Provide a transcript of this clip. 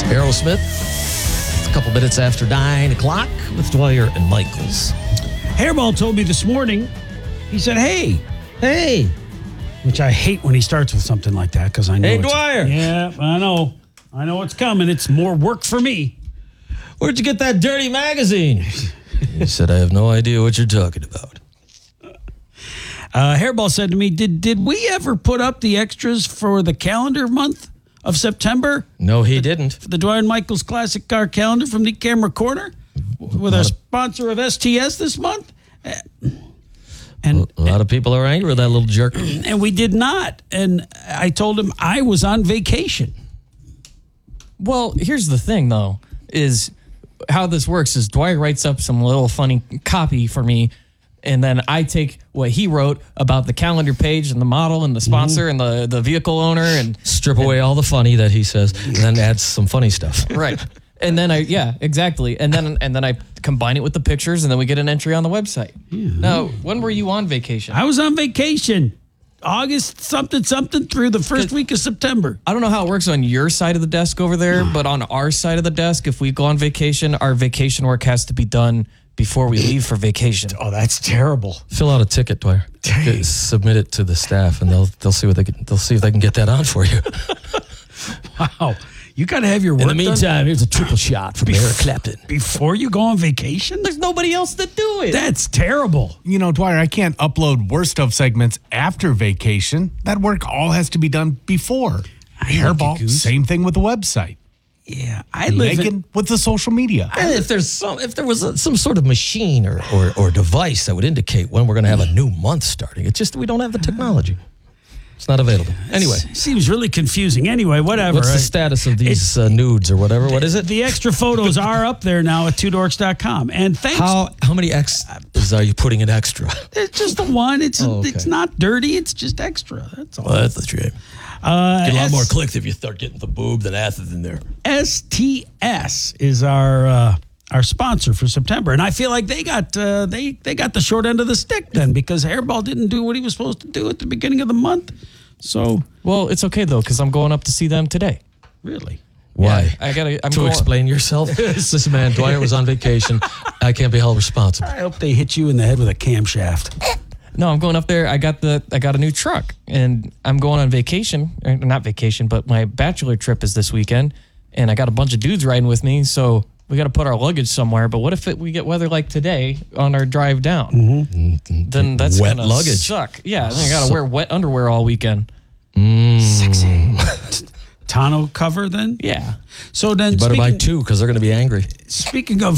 Aerosmith. It's a couple minutes after 9 o'clock with Dwyer and Michaels. Hairball told me this morning, he said, hey, which I hate when he starts with something like that because I know Hey, Dwyer. Yeah, I know it's coming. It's more work for me. Where'd you get that dirty magazine? He said, I have no idea what you're talking about. Hairball said to me, did we ever put up the extras for the calendar month of September? No, he didn't. The Dwyer and Michaels Classic Car Calendar from the Camera Corner with our sponsor of STS this month. And A lot of people are angry with that little jerk. And we did not. And I told him I was on vacation. Well, here's the thing, though, is how this works is Dwyer writes up some little funny copy for me, and then I take what he wrote about the calendar page and the model and the sponsor and the vehicle owner and Strip away all the funny that he says, and then add some funny stuff. right. And then exactly. And then I combine it with the pictures, and then we get an entry on the website. Yeah. Now, when were you on vacation? I was on vacation. August something through the first week of September. I don't know how it works on your side of the desk over there, but on our side of the desk, if we go on vacation, our vacation work has to be done before we leave for vacation. Oh, that's terrible. Fill out a ticket, Dwyer. Submit it to the staff, and they'll see what they'll see if they can get that on for you. Wow. You got to have your work In the meantime, done here's a triple shot from Eric Clapton. before you go on vacation? There's nobody else to do it. That's terrible. You know, Dwyer, I can't upload worst of segments after vacation. That work all has to be done before. Hairball, same thing with the website. Yeah, I live Megan with the social media. And if there was some sort of machine or device that would indicate when we're going to have a new month starting, it's just we don't have the technology. It's not available. Anyway. Seems really confusing. Anyway, whatever. What's the status of these nudes or whatever? What is it? The extra photos are up there now at twodorks.com. And thanks. How many X's are you putting in extra? It's just the one. It's okay. It's not dirty. It's just extra. That's all. Well, that's the shame. Get a lot more clicks if you start getting the boob than asses in there. STS is our sponsor for September, and I feel like they got they got the short end of the stick then because Hairball didn't do what he was supposed to do at the beginning of the month. So, well, it's okay though because I'm going up to see them today. Really? Why? Yeah, explain yourself. Listen, man, Dwyer was on vacation. I can't be held responsible. I hope they hit you in the head with a camshaft. No, I'm going up there. I got a new truck, and I'm going on vacation. Or not vacation, but my bachelor trip is this weekend, and I got a bunch of dudes riding with me. So we got to put our luggage somewhere. But what if we get weather like today on our drive down? Mm-hmm. Then that's wet gonna luggage. Suck. Yeah, then I got to wear wet underwear all weekend. Sexy. Tonneau cover then? Yeah. So then, you better buy two because they're going to be angry. Speaking of